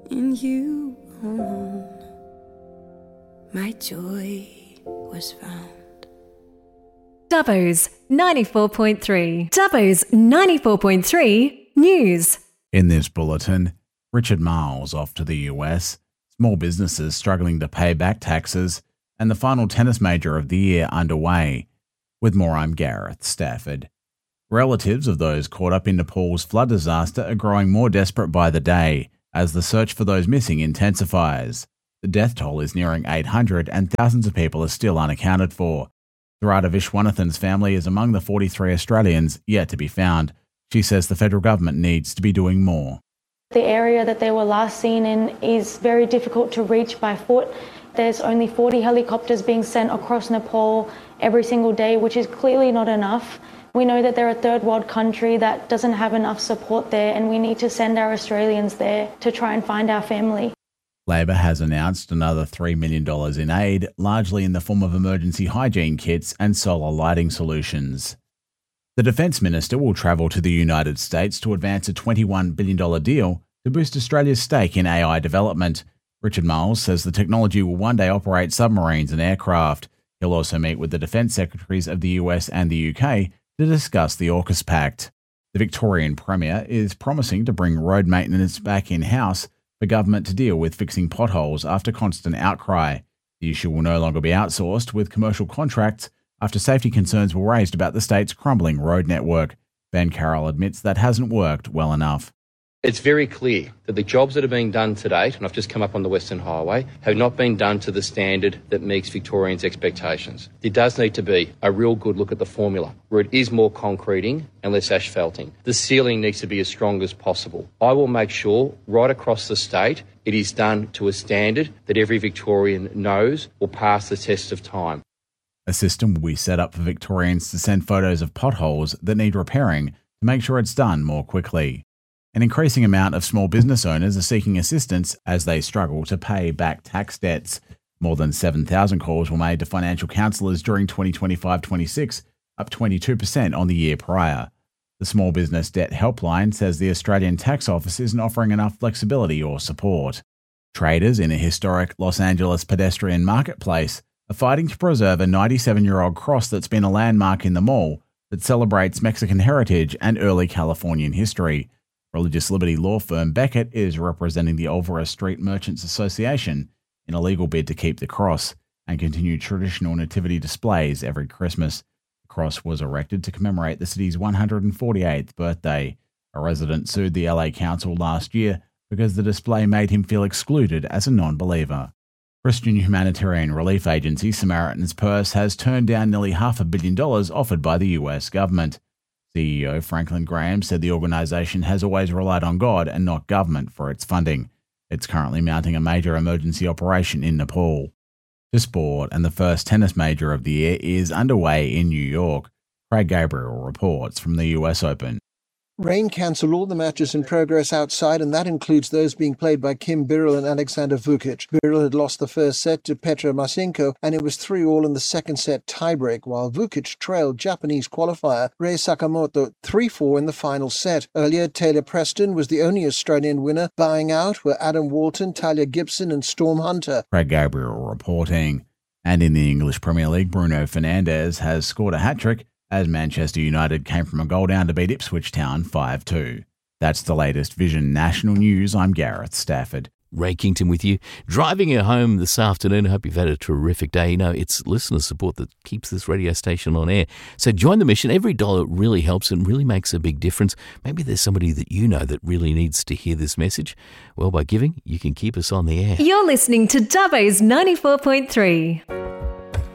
In you alone, my joy was found. Dubbo's 94.3. Dubbo's 94.3 News. In this bulletin, Richard Marles off to the US, small businesses struggling to pay back taxes, and the final tennis major of the year underway. With more, I'm Gareth Stafford. Relatives of those caught up in Nepal's flood disaster are growing more desperate by the day as the search for those missing intensifies. The death toll is nearing 800 and thousands of people are still unaccounted for. Sarada Vishwanathan's family is among the 43 Australians yet to be found. She says the federal government needs to be doing more. The area that they were last seen in is very difficult to reach by foot. There's only 40 helicopters being sent across Nepal every single day, which is clearly not enough. We know that they're a third world country that doesn't have enough support there, and we need to send our Australians there to try and find our family. Labor has announced another $3 million in aid, largely in the form of emergency hygiene kits and solar lighting solutions. The Defence Minister will travel to the United States to advance a $21 billion deal to boost Australia's stake in AI development. Richard Marles says the technology will one day operate submarines and aircraft. He'll also meet with the Defence Secretaries of the US and the UK to discuss the AUKUS Pact. The Victorian Premier is promising to bring road maintenance back in-house for government to deal with fixing potholes after constant outcry. The issue will no longer be outsourced with commercial contracts after safety concerns were raised about the state's crumbling road network. Ben Carroll admits that hasn't worked well enough. It's very clear that the jobs that are being done to date, and I've just come up on the Western Highway, have not been done to the standard that meets Victorians' expectations. There does need to be a real good look at the formula, where it is more concreting and less asphalting. The ceiling needs to be as strong as possible. I will make sure right across the state it is done to a standard that every Victorian knows will pass the test of time. A system will be set up for Victorians to send photos of potholes that need repairing to make sure it's done more quickly. An increasing amount of small business owners are seeking assistance as they struggle to pay back tax debts. More than 7,000 calls were made to financial counsellors during 2025-26, up 22% on the year prior. The Small Business Debt Helpline says the Australian Tax Office isn't offering enough flexibility or support. Traders in a historic Los Angeles pedestrian marketplace are fighting to preserve a 97-year-old cross that's been a landmark in the mall that celebrates Mexican heritage and early Californian history. Religious liberty law firm Beckett is representing the Olvera Street Merchants Association in a legal bid to keep the cross and continue traditional nativity displays every Christmas. The cross was erected to commemorate the city's 148th birthday. A resident sued the LA Council last year because the display made him feel excluded as a non-believer. Christian humanitarian relief agency Samaritan's Purse has turned down nearly $500 million offered by the US government. CEO Franklin Graham said the organisation has always relied on God and not government for its funding. It's currently mounting a major emergency operation in Nepal. To sport, and the first tennis major of the year is underway in New York. Craig Gabriel reports from the US Open. Rain cancelled all the matches in progress outside, and that includes those being played by Kim Birrell and Alexander Vukic. Birrell had lost the first set to Petra Marcinko, and it was 3-3 in the second set tiebreak, while Vukic trailed Japanese qualifier Rei Sakamoto 3-4 in the final set. Earlier, Taylor Preston was the only Australian winner. Bowing out were Adam Walton, Talia Gibson and Storm Hunter. Craig Gabriel reporting. And in the English Premier League, Bruno Fernandes has scored a hat-trick as Manchester United came from a goal down to beat Ipswich Town 5-2. That's the latest Vision National News. I'm Gareth Stafford. Ray Kington with you. Driving you home this afternoon. I hope you've had a terrific day. You know, it's listener support that keeps this radio station on air. So join the mission. Every dollar really helps and really makes a big difference. Maybe there's somebody that you know that really needs to hear this message. Well, by giving, you can keep us on the air. You're listening to Dubbo's 94.3.